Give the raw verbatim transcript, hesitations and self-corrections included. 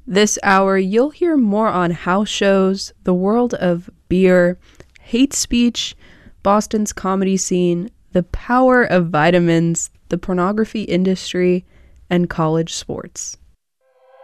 This hour, you'll hear more on house shows, the world of beer, hate speech, Boston's comedy scene, the power of vitamins, the pornography industry, and college sports.